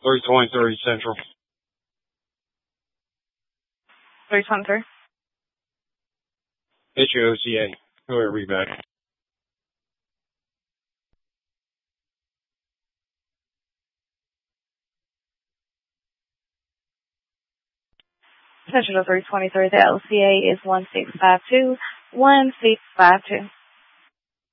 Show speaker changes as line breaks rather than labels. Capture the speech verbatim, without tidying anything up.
three twenty-three Central.
three twenty-three.
It's your O C A. Whoever you back.
Central three twenty-three, the L C A is one six five two, one six five two.